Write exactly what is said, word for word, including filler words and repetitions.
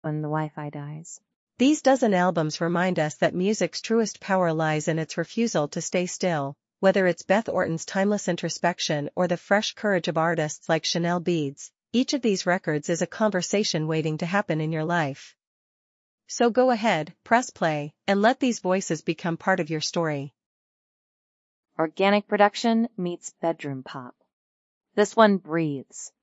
when the Wi-Fi dies. These dozen albums remind us that music's truest power lies in its refusal to stay still, whether it's Beth Orton's timeless introspection or the fresh courage of artists like Chanel Beads. Each of these records is a conversation waiting to happen in your life. So go ahead, press play, and let these voices become part of your story. Organic production meets bedroom pop. This one breathes.